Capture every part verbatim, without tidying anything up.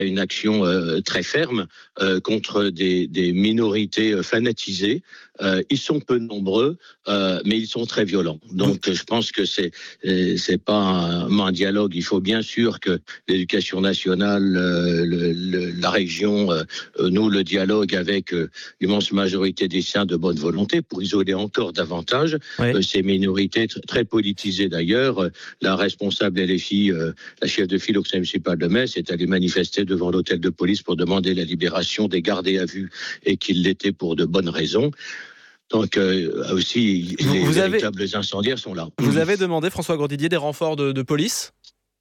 une action euh, très ferme euh, contre des, des minorités euh, fanatisées. Euh, ils sont peu nombreux, euh, mais ils sont très violents. Donc, je pense que c'est c'est pas un, un dialogue. Il faut bien sûr que l'éducation nationale, euh, le, le, la région, euh, noue le dialogue avec euh, l'immense majorité des siens de bonne volonté pour isoler encore davantage Oui. euh, ces minorités tr- très politisées d'ailleurs. La responsable L F I, euh, la chef de file au conseil municipal de Metz, est allée manifester devant l'hôtel de police pour demander la libération des gardés à vue et qu'il l'était pour de bonnes raisons. Donc euh, aussi, Vous, les vous avez, véritables incendiaires sont là. vous avez demandé, François Grosdidier, des renforts de, de police ?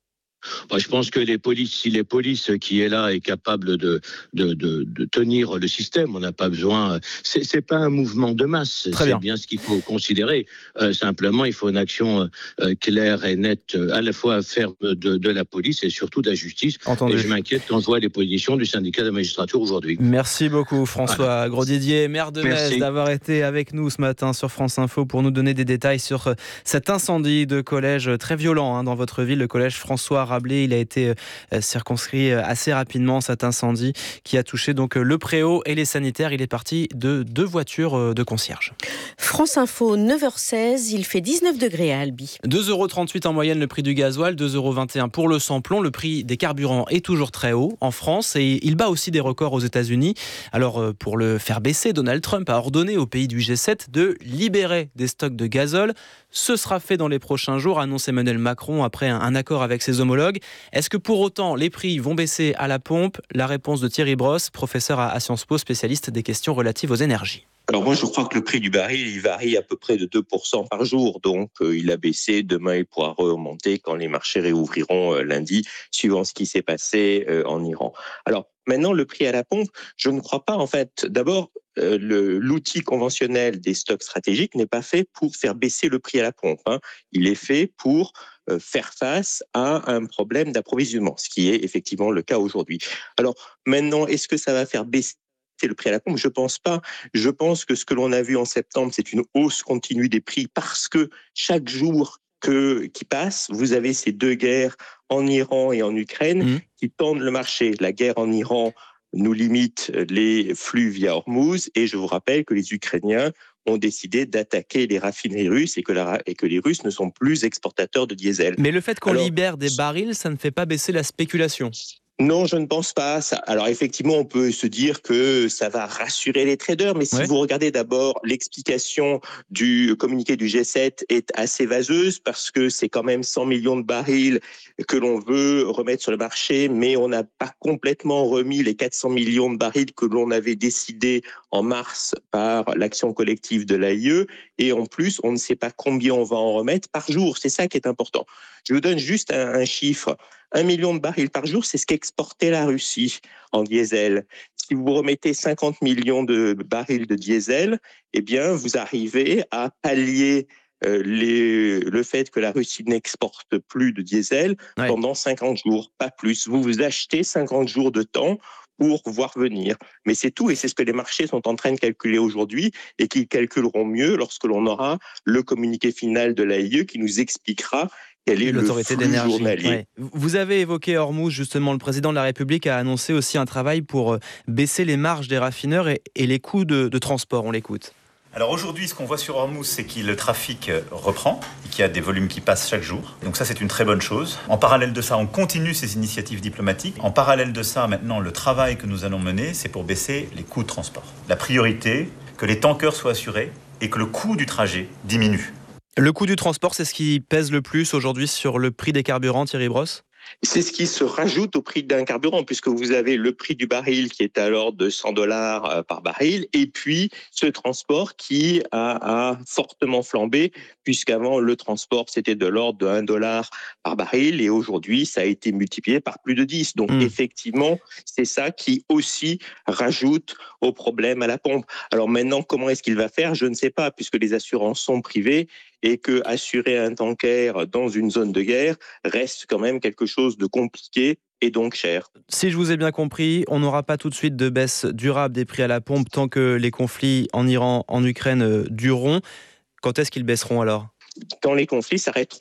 Moi, je pense que les polices, si les polices qui est là est capable de, de, de, de tenir le système, on n'a pas besoin. C'est, c'est pas un mouvement de masse. Très c'est bien. bien ce qu'il faut considérer. Euh, simplement, il faut une action euh, claire et nette, euh, à la fois ferme de, de la police et surtout de la justice. Entendu. Et je m'inquiète quand je vois les positions du syndicat de la magistrature aujourd'hui. Merci beaucoup, François voilà. Grosdidier, maire de Metz, d'avoir été avec nous ce matin sur France Info pour nous donner des détails sur cet incendie de collège très violent hein, dans votre ville, le collège François Rabelais. Il a été euh, circonscrit assez rapidement, cet incendie qui a touché donc le préau et les sanitaires. Il est parti de deux voitures de concierge. France Info, neuf heures seize, il fait dix-neuf degrés à Albi. deux euros trente-huit en moyenne le prix du gasoil, deux euros vingt et un pour le samplon. Le prix des carburants est toujours très haut en France et il bat aussi des records aux États-Unis. Alors pour le faire baisser, Donald Trump a ordonné aux pays du G sept de libérer des stocks de gazole. Ce sera fait dans les prochains jours, annonce Emmanuel Macron après un accord avec ses homologues. Est-ce que pour autant les prix vont baisser à la pompe ? La réponse de Thierry Brosse, professeur à Sciences Po, spécialiste des questions relatives aux énergies. Alors moi, je crois que le prix du baril, il varie à peu près de deux pour cent par jour. Donc, euh, il a baissé. Demain, il pourra remonter quand les marchés réouvriront euh, lundi, suivant ce qui s'est passé euh, en Iran. Alors, maintenant, le prix à la pompe, je ne crois pas, en fait, d'abord, euh, le, l'outil conventionnel des stocks stratégiques n'est pas fait pour faire baisser le prix à la pompe. Hein. Il est fait pour euh, faire face à un problème d'approvisionnement, ce qui est effectivement le cas aujourd'hui. Alors, maintenant, est-ce que ça va faire baisser le prix à la pompe? Je pense pas. Je pense que ce que l'on a vu en septembre, c'est une hausse continue des prix parce que chaque jour que, qui passe, vous avez ces deux guerres en Iran et en Ukraine mmh. qui tendent le marché. La guerre en Iran nous limite les flux via Hormuz et je vous rappelle que les Ukrainiens ont décidé d'attaquer les raffineries russes et que, la, et que les Russes ne sont plus exportateurs de diesel. Mais le fait qu'on Alors, libère des barils, ça ne fait pas baisser la spéculation ? Non, je ne pense pas. Ça, alors effectivement, on peut se dire que ça va rassurer les traders, mais si ouais. vous regardez d'abord l'explication du communiqué du G sept est assez vaseuse parce que c'est quand même cent millions de barils que l'on veut remettre sur le marché, mais on n'a pas complètement remis les quatre cents millions de barils que l'on avait décidé en mars par l'action collective de l'A I E. Et en plus, on ne sait pas combien on va en remettre par jour. C'est ça qui est important. Je vous donne juste un, un chiffre. Un million de barils par jour, c'est ce qu'exportait la Russie en diesel. Si vous remettez cinquante millions de barils de diesel, eh bien, vous arrivez à pallier euh, les, le fait que la Russie n'exporte plus de diesel ouais. pendant cinquante jours, pas plus. Vous vous achetez cinquante jours de temps pour voir venir. Mais c'est tout, et c'est ce que les marchés sont en train de calculer aujourd'hui, et qu'ils calculeront mieux lorsque l'on aura le communiqué final de l'A I E qui nous expliquera quel est l'autorité le flux d'énergie journalier. Ouais. Vous avez évoqué Hormuz, justement, le président de la République a annoncé aussi un travail pour baisser les marges des raffineurs et, et les coûts de, de transport. On l'écoute. Alors aujourd'hui, ce qu'on voit sur Hormuz, c'est que le trafic reprend et qu'il y a des volumes qui passent chaque jour. Donc ça, c'est une très bonne chose. En parallèle de ça, on continue ces initiatives diplomatiques. En parallèle de ça, maintenant, le travail que nous allons mener, c'est pour baisser les coûts de transport. La priorité, que les tankers soient assurés et que le coût du trajet diminue. Le coût du transport, c'est ce qui pèse le plus aujourd'hui sur le prix des carburants, Thierry Brosse ? C'est ce qui se rajoute au prix d'un carburant, puisque vous avez le prix du baril qui est à l'ordre de cent dollars par baril, et puis ce transport qui a, a fortement flambé, puisqu'avant le transport c'était de l'ordre de un dollar par baril, et aujourd'hui ça a été multiplié par plus de dix. Donc mmh. effectivement, c'est ça qui aussi rajoute au problème à la pompe. Alors maintenant, comment est-ce qu'il va faire ? Je ne sais pas, puisque les assurances sont privées, et que assurer un tanker dans une zone de guerre reste quand même quelque chose de compliqué et donc cher. Si je vous ai bien compris, on n'aura pas tout de suite de baisse durable des prix à la pompe tant que les conflits en Iran, en Ukraine dureront. Quand est-ce qu'ils baisseront alors ? Quand les conflits s'arrêteront.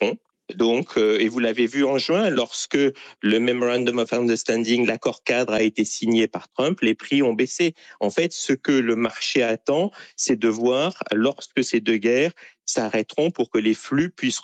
Donc, euh, et vous l'avez vu en juin, lorsque le Memorandum of Understanding, l'accord cadre a été signé par Trump, les prix ont baissé. En fait, ce que le marché attend, c'est de voir, lorsque ces deux guerres s'arrêteront, pour que les flux puissent